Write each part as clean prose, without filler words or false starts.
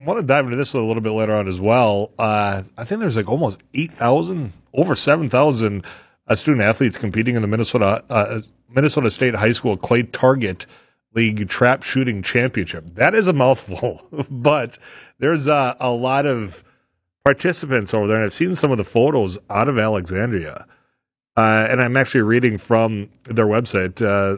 want to dive into this a little bit later on as well. I think there's like almost 8,000, over 7,000 student athletes competing in the Minnesota State High School Clay Target League Trap Shooting Championship. That is a mouthful, but there's a lot of participants over there, and I've seen some of the photos out of Alexandria. And I'm actually reading from their website,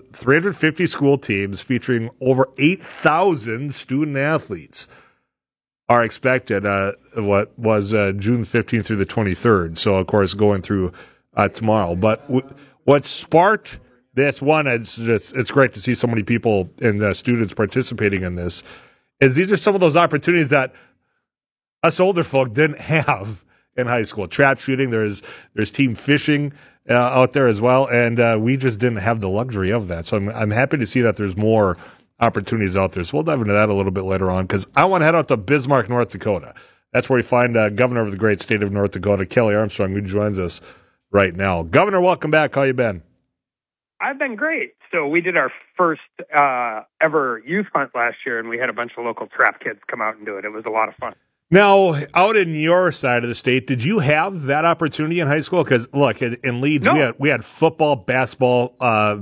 350 school teams featuring over 8,000 student athletes are expected, what was June 15th through the 23rd. So, of course, going through tomorrow. But what sparked this one, it's great to see so many people and students participating in this, is these are some of those opportunities that us older folk didn't have in high school. Trap shooting, there's team fishing out there as well, and we just didn't have the luxury of that. So I'm happy to see that there's more opportunities out there. So we'll dive into that a little bit later on, because I want to head out to Bismarck, North Dakota. That's where we find Governor of the great state of North Dakota, Kelly Armstrong, who joins us right now. Governor, welcome back. How you been? I've been great. So we did our first ever youth hunt last year, and we had a bunch of local trap kids come out and do it. It was a lot of fun. Now, out in your side of the state, did you have that opportunity in high school? Because, look, in Leeds, no. we had football, basketball,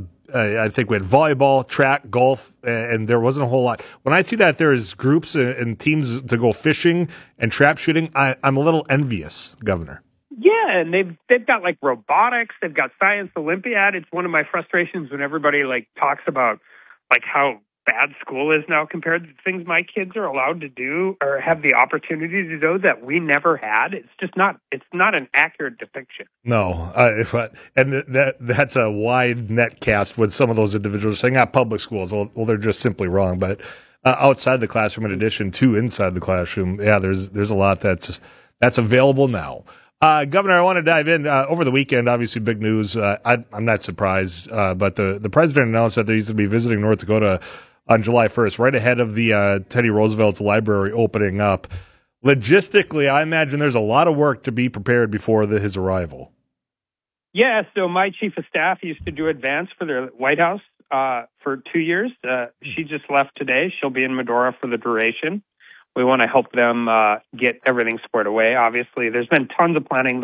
I think we had volleyball, track, golf, and there wasn't a whole lot. When I see that there's groups and teams to go fishing and trap shooting, I'm a little envious, Governor. Yeah, and they've got like robotics, they've got Science Olympiad. It's one of my frustrations when everybody like talks about like how bad school is now compared to things my kids are allowed to do or have the opportunity to do that we never had. It's not an accurate depiction. No, and that's a wide net cast with some of those individuals saying, public schools, well, they're just simply wrong. But outside the classroom, in addition to inside the classroom, there's a lot that's available now. Governor, I want to dive in. Over the weekend, obviously big news. I'm not surprised, but the president announced that he's going to be visiting North Dakota on July 1st, right ahead of the Teddy Roosevelt Library opening up. Logistically, I imagine there's a lot of work to be prepared before his arrival. Yeah, so my chief of staff used to do advance for the White House for 2 years. She just left today. She'll be in Medora for the duration. We want to help them get everything squared away. Obviously, there's been tons of planning.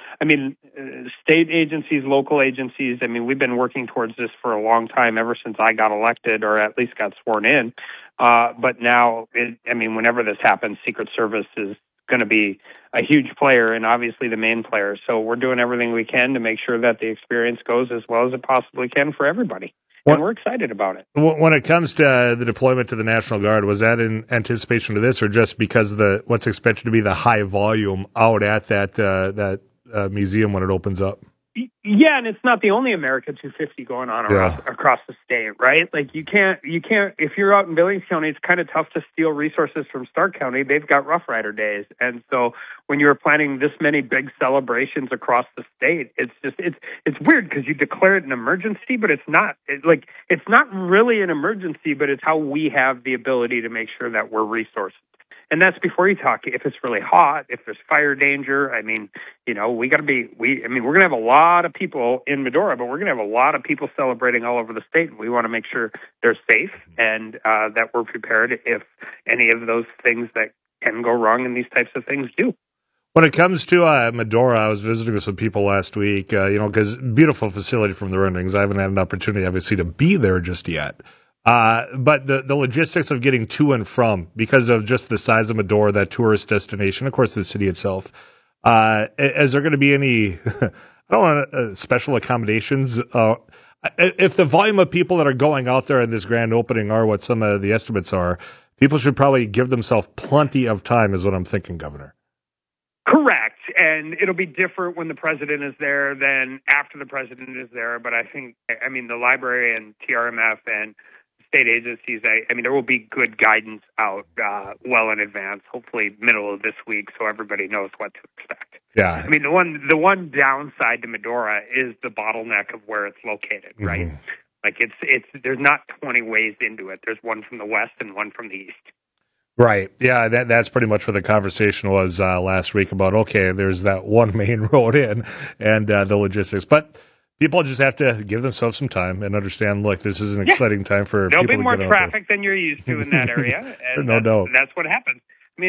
State agencies, local agencies. We've been working towards this for a long time, ever since I got elected, or at least got sworn in. But now, whenever this happens, Secret Service is going to be a huge player and obviously the main player. So we're doing everything we can to make sure that the experience goes as well as it possibly can for everybody. And we're excited about it. When it comes to the deployment to the National Guard, was that in anticipation of this, or just because what's expected to be the high volume out at that museum when it opens up? Yeah, and it's not the only America 250 going on across the state, right? Like you can't. If you're out in Billings County, it's kind of tough to steal resources from Stark County. They've got Rough Rider days, and so when you're planning this many big celebrations across the state, it's weird because you declare it an emergency, but it's not. It's not really an emergency, but it's how we have the ability to make sure that we're resourced. And that's before you talk if it's really hot, if there's fire danger. We're going to have a lot of people in Medora, but we're going to have a lot of people celebrating all over the state. We want to make sure they're safe and that we're prepared if any of those things that can go wrong in these types of things do. When it comes to Medora, I was visiting with some people last week, because beautiful facility from the renderings. I haven't had an opportunity, obviously, to be there just yet. But the logistics of getting to and from, because of just the size of Medora, that tourist destination, of course, the city itself, is there going to be any, I don't want special accommodations? If the volume of people that are going out there in this grand opening are what some of the estimates are, people should probably give themselves plenty of time, is what I'm thinking, Governor. Correct. And it'll be different when the president is there than after the president is there. But I think, the library and TRMF and state agencies, there will be good guidance out well in advance, hopefully middle of this week, so everybody knows what to expect. Yeah. The one downside to Medora is the bottleneck of where it's located, right? Mm-hmm. Like it's there's not 20 ways into it. There's one from the west and one from the east. Right. Yeah, that's pretty much what the conversation was last week about, okay, there's that one main road in and the logistics. But people just have to give themselves some time and understand, look, this is an exciting time for people to get out there. There'll be more traffic than you're used to in that area. And no doubt. That's what happens.